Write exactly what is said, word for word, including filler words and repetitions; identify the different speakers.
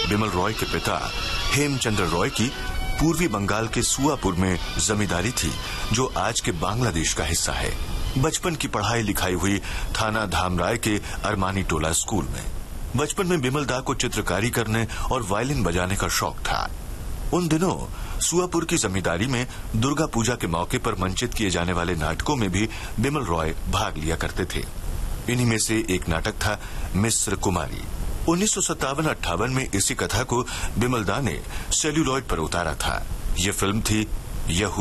Speaker 1: बिमल रॉय के पिता हेमचंद्र रॉय की पूर्वी बंगाल के सुआपुर में जमींदारी थी, जो आज के बांग्लादेश का हिस्सा है। बचपन की पढ़ाई लिखाई हुई थाना धामराय के अरमानी टोला स्कूल में। बचपन में बिमल दा को चित्रकारी करने और वायलिन बजाने का शौक था। उन दिनों सुआपुर की जमींदारी में दुर्गा पूजा के मौके पर मंचित किए जाने वाले नाटकों में भी बिमल रॉय भाग लिया करते थे। इन्हीं में से एक नाटक था मिस्र कुमारी। उन्नीस सौ सत्तावन अट्ठावन में इसी कथा को बिमल दा ने सेल्यूलॉइड पर उतारा था। ये फिल्म थी यहू